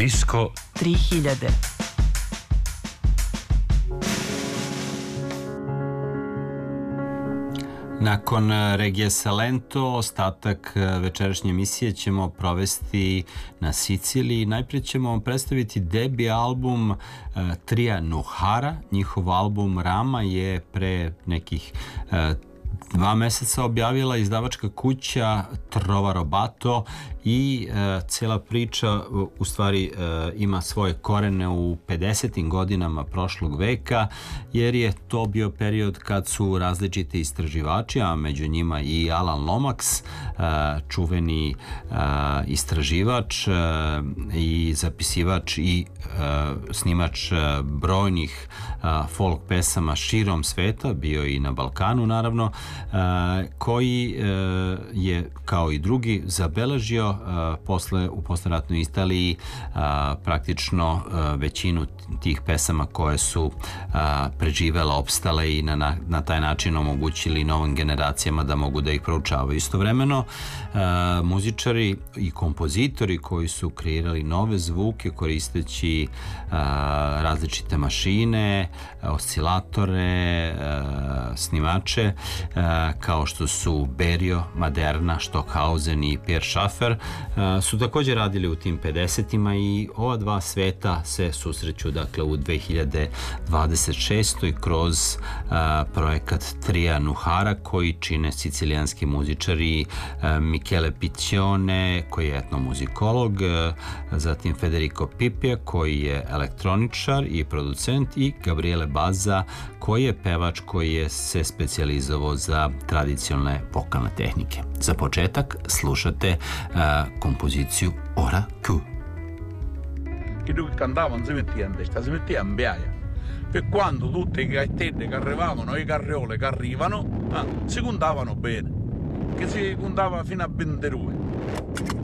Disco 3000. Nakon Regije Salento, ostatak večerašnje emisije ćemo provesti na Siciliji. Najprije ćemo vam predstaviti debi album trija Nuhara. Njihov album Rama je pre nekih 2 meseca objavila izdavačka kuća Trova Robato i cela priča u stvari ima svoje korene u 50. godinama prošlog veka, jer je to bio period kad su različiti istraživači, a među njima i Alan Lomax, čuveni istraživač i zapisivač i snimač brojnih folk pesama širom sveta, bio i na Balkanu naravno, koji je kao i drugi zabeležio u posleratnoj Italiji praktično većinu tih pesama koje su preživele, opstale i na taj način omogućili novim generacijama da mogu da ih proučavaju. Istovremeno muzičari i kompozitori koji su kreirali nove zvuke koristeći različite mašine, oscilatore, snimače, kao što su Berio, Maderna, Stockhausen i Pierre Schaeffer, su također radili u tim 50-ima i ova dva sveta se susreću dakle u 2026. kroz projekat trija Nuhara koji čine sicilijanski muzičari Michele Piccione koji je etnomuzikolog, zatim Federico Pipia koji je elektroničar i producent i Gabriele Bazza koji je pevač koji je se specijalizovao za tradicionalne vokalne tehnike. Za početak slušate kompoziciju Ora Q. Che lui cantava non si metteva in testa, si metteva in biaia. Per quando tutte le gaettette che arrivavano, le carriole che arrivano, si contavano bene, che si contava fino a 22.